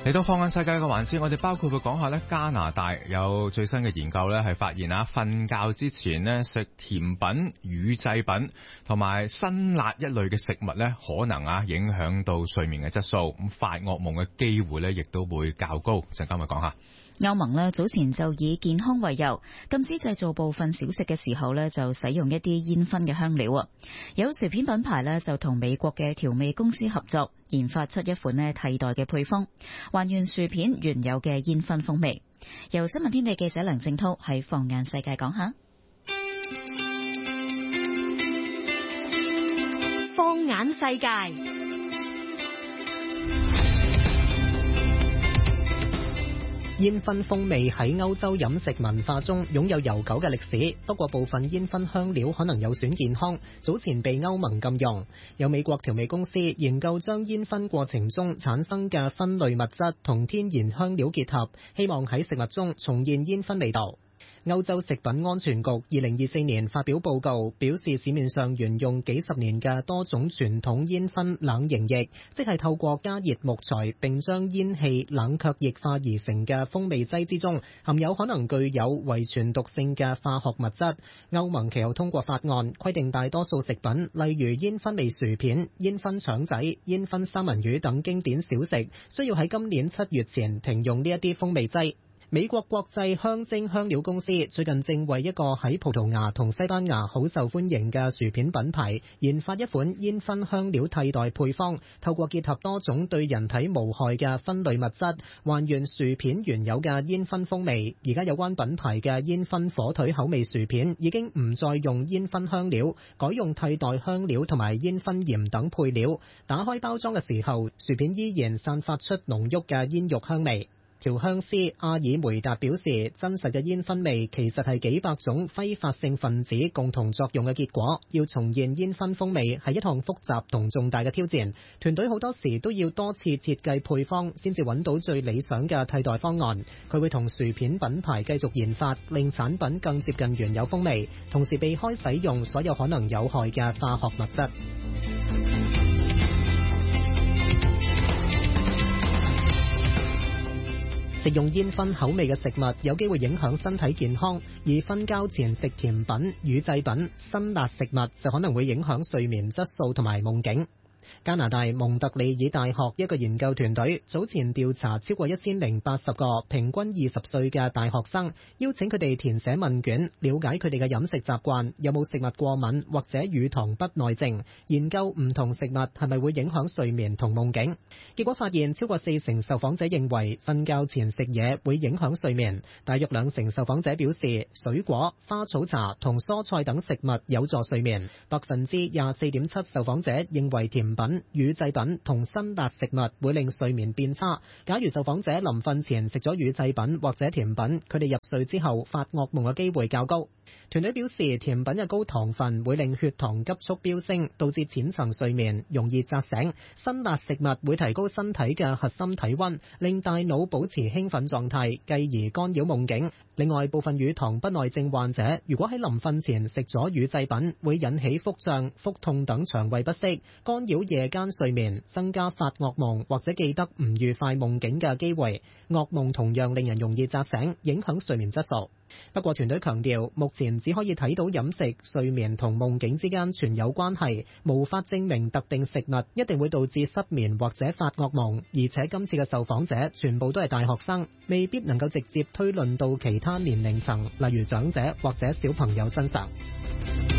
嚟到放眼世界嘅環節，我哋包括會講下咧，加拿大有最新嘅研究咧，係發現啊，瞓覺之前咧食甜品、乳製品同埋辛辣一類嘅食物咧，可能影響到睡眠嘅質素，咁發噩夢嘅機會咧，亦都會較高。陣間咪講下。 歐盟呢早前就以健康為由，禁止製造部分小食嘅時候呢就使用一啲煙燻嘅香料啊。有薯片品牌呢就同美國嘅調味公司合作，研發出一款呢替代嘅配方，還原薯片原有嘅煙燻風味。由新聞天地記者梁正濤喺放眼世界講下。 放眼世界。 煙燻風味喺歐洲飲食文化中擁有悠久嘅歷史，不過部分煙燻香料可能有損健康，早前被歐盟禁用。有美國調味公司研究將煙燻過程中產生嘅酚類物質同天然香料結合，希望喺食物中重現煙燻味道。歐洲食品安全局2024年發表報告，表示市面上沿用幾十年嘅多種傳統煙燻冷凝液，即係透過加熱木材並將煙氣冷卻液化而成嘅風味劑之中，含有可能具有遺傳毒性嘅化學物質。歐盟其後通過法案，規定大多數食品，例如煙燻味薯片、煙燻腸仔、煙燻三文魚等經典小食，需要喺今年7月前停用呢一啲風味劑。美國國際香精香料公司最近正為一個喺葡萄牙同西班牙好受歡迎嘅薯片品牌研發一款煙燻香料替代配方，透過結合多種對人體無害嘅酚類物質，還原薯片原有嘅煙燻風味。而家有關品牌嘅煙燻火腿口味薯片已經唔再用煙燻香料，改用替代香料同埋煙燻鹽等配料。打開包裝嘅時候，薯片依然散發出濃郁嘅煙肉香味。調香師阿爾梅達表示，真實嘅煙燻味其實係幾百種揮發性分子共同作用嘅結果，要重現煙燻風味係一項複雜同重大嘅挑戰。團隊好多時都要多次設計配方，先至揾到最理想嘅替代方案。佢會同薯片品牌繼續研發，令產品更接近原有風味，同時避開使用所有可能有害嘅化學物質。食用煙燻口味嘅食物有機會影響身體健康，而瞓覺前食甜品、乳製品、辛辣食物就可能會影響睡眠質素同埋夢境。加拿大蒙特利爾大學一個研究團隊早前調查超過1080個平均20歲嘅大學生，邀請佢哋填寫問卷，了解佢哋嘅飲食習慣，有冇食物過敏或者乳糖不耐症，研究唔同食物係咪會影響睡眠同夢境。結果發現超過40%受訪者認為瞓覺前食嘢會影響睡眠，大約20%受訪者表示水果、花草茶同蔬菜等食物有助睡眠。24.7%受訪者認為甜品、乳製品同辛辣食物會令睡眠變差。假如受訪者臨瞓前食咗乳製品或者甜品，佢哋入睡之後發噩夢嘅機會較高。團隊表示，甜品嘅高糖分會令血糖急速飆升，導致淺層睡眠，容易扎醒。辛辣食物會提高身體嘅核心體溫，令大腦保持興奮狀態，繼而干擾夢境。另外，部分乳糖不耐症患者如果喺臨瞓前食咗乳製品，會引起腹脹、腹痛等腸胃不適，干擾夜間睡眠，增加發噩夢或者記得唔愉快夢境嘅機會。噩夢同樣令人容易扎醒，影響睡眠質素。不過團隊強調，目前只可以睇到飲食、睡眠同夢境之間存有關係，無法證明特定食物一定會導致失眠或者發噩夢。而且今次嘅受訪者全部都係大學生，未必能夠直接推論到其他年齡層，例如長者或者小朋友身上。